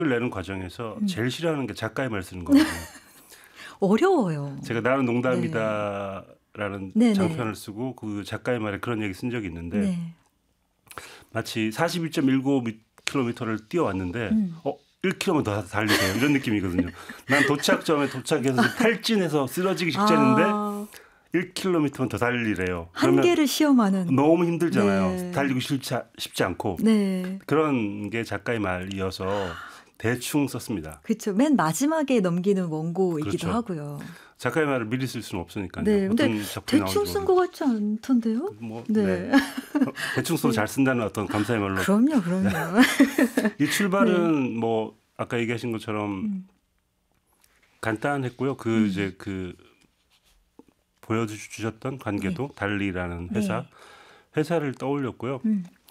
내는 과정에서 제일 싫어하는 게 작가의 말 쓰는 거거든요. 어려워요. 제가 나는 농담이다라는 네네. 장편을 쓰고 그 작가의 말에 그런 얘기 쓴 적이 있는데 네. 마치 41.19km를 뛰어왔는데 1km만 더 달리세요. 이런 느낌이거든요. 난 도착점에 도착해서 탈진해서 쓰러지기 직전인데 1km만 더 달리래요. 그러면 한계를 시험하는. 너무 힘들잖아요. 네. 달리고 쉽지 않고. 네. 그런 게 작가의 말이어서 대충 썼습니다. 그렇죠. 맨 마지막에 넘기는 원고이기도 그렇죠. 하고요. 작가의 말을 미리 쓸 수는 없으니까요. 네, 근데 어떤 작품이 대충 나올지 쓴 것 같지 않던데요? 뭐, 네. 네. 대충 써도 잘 쓴다는 어떤 감사의 말로. 그럼요. 이 출발은 뭐 아까 얘기하신 것처럼 간단했고요. 이제 보여주셨던 관계도 달리라는 회사를 떠올렸고요.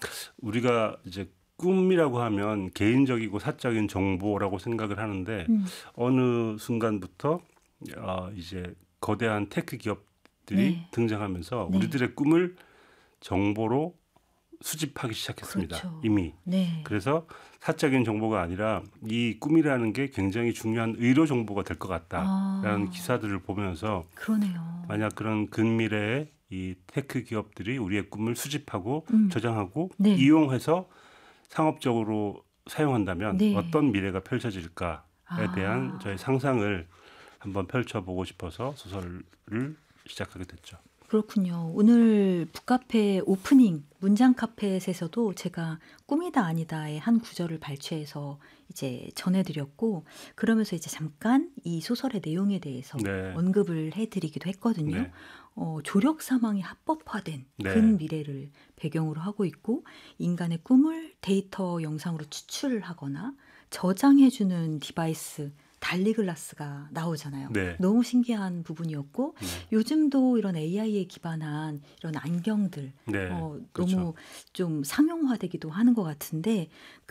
우리가 이제 꿈이라고 하면 개인적이고 사적인 정보라고 생각을 하는데 어느 순간부터 이제 거대한 테크 기업들이 등장하면서 우리들의 꿈을 정보로 수집하기 시작했습니다. 그렇죠. 이미. 네. 그래서 사적인 정보가 아니라 이 꿈이라는 게 굉장히 중요한 의료 정보가 될 것 같다라는 기사들을 보면서 그러네요. 만약 그런 근미래에 이 테크 기업들이 우리의 꿈을 수집하고 저장하고 이용해서 상업적으로 사용한다면 어떤 미래가 펼쳐질까에 대한 저의 상상을 한번 펼쳐보고 싶어서 소설을 시작하게 됐죠. 그렇군요. 오늘 북카페 오프닝 문장 카펫에서도 제가 꿈이다 아니다의 한 구절을 발췌해서 이제 전해드렸고 그러면서 이제 잠깐 이 소설의 내용에 대해서 언급을 해드리기도 했거든요. 조력 사망이 합법화된 근미래를 배경으로 하고 있고 인간의 꿈을 데이터 영상으로 추출을 하거나 저장해주는 디바이스 달리글라스가 나오잖아요. 너무 신기한 부분이었고 요즘도 이런 AI에 기반한 이런 안경들 너무 좀 상용화되기도 하는 것 같은데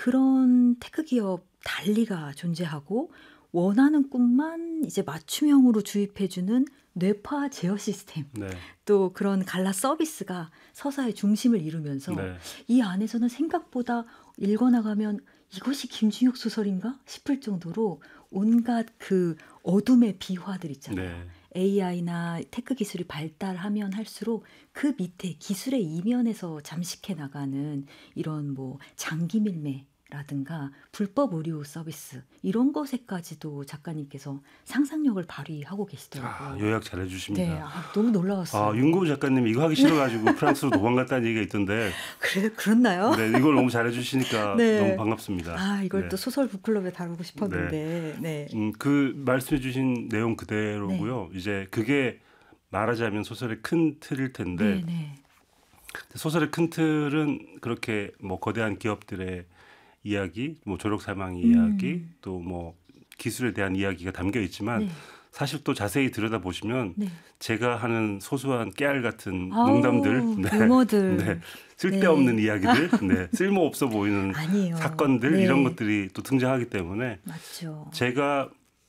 그런 테크 기업 달리가 존재하고 원하는 꿈만 이제 맞춤형으로 주입해주는 뇌파 제어 시스템 또 그런 갈라 서비스가 서사의 중심을 이루면서 이 안에서는 생각보다 읽어나가면 이것이 김준혁 소설인가 싶을 정도로 온갖 그 어둠의 비화들 있잖아요. AI나 테크 기술이 발달하면 할수록 그 밑에 기술의 이면에서 잠식해 나가는 이런 뭐 장기 밀매라든가 불법 의료 서비스 이런 것에까지도 작가님께서 상상력을 발휘하고 계시더라고요. 요약 잘해 주십니다. 네, 너무 놀라웠어요. 윤고부 작가님 이거 하기 싫어가지고 프랑스로 도망갔다는 얘기가 있던데. 그렇나요? 네, 이걸 너무 잘해 주시니까 너무 반갑습니다. 이걸 또 소설 북클럽에 다루고 싶었는데. 그 말씀해 주신 내용 그대로고요. 이제 그게 말하자면 소설의 큰 틀일 텐데 소설의 큰 틀은 그렇게 뭐 거대한 기업들의 이야기, 뭐 조력 사망 이야기, 또 뭐 기술에 대한 이야기가 담겨 있지만 사실 또 자세히 들여다보시면 제가 하는 소소한 깨알 같은 농담들, 유머들, 쓸데없는 이야기들, 쓸모없어 보이는 사건들 이런 것들이 또 등장하기 때문에 제가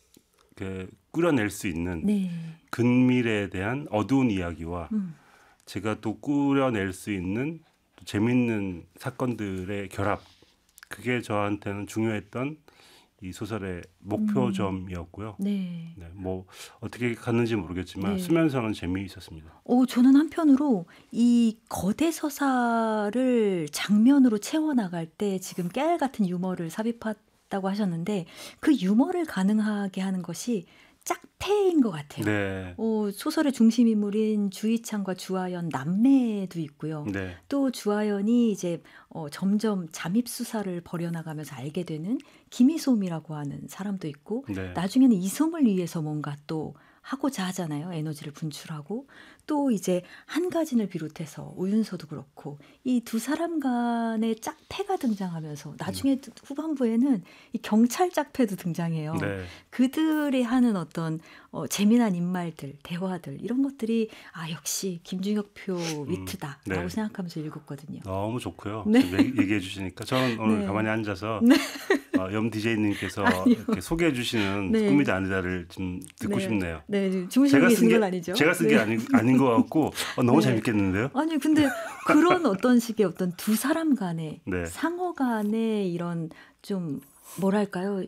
꾸려낼 수 있는 근미래에 대한 어두운 이야기와 제가 또 꾸려낼 수 있는 또 재밌는 사건들의 결합 그게 저한테는 중요했던 이 소설의 목표점이었고요. 뭐 어떻게 갔는지 모르겠지만 쓰면서는 재미있었습니다. 저는 한편으로 이 거대 서사를 장면으로 채워나갈 때 지금 깨알 같은 유머를 삽입했다고 하셨는데 그 유머를 가능하게 하는 것이 짝패인 것 같아요. 소설의 중심 인물인 주희창과 주하연 남매도 있고요. 또 주하연이 이제 점점 잠입 수사를 벌여나가면서 알게 되는 김희솜이라고 하는 사람도 있고 나중에는 이솜을 위해서 뭔가 또 하고자 하잖아요. 에너지를 분출하고 또 이제 한가진을 비롯해서 오윤서도 그렇고 이 두 사람 간의 짝패가 등장하면서 나중에 후반부에는 이 경찰 짝패도 등장해요. 그들이 하는 어떤 재미난 인말들, 대화들 이런 것들이 역시 김준혁표 위트다라고 생각하면서 읽었거든요. 너무 좋고요. 얘기해 주시니까 저는 오늘 가만히 앉아서 염 DJ님께서 이렇게 소개해 주시는 꿈이다 아니다를 좀 듣고 싶네요. 주무시고 계신 건 아니죠? 제가 쓴 게 아닌 것 같고 너무 재밌겠는데요? 아니 근데 그런 어떤 식의 어떤 두 사람 간의 상호 간의 이런 좀 뭐랄까요?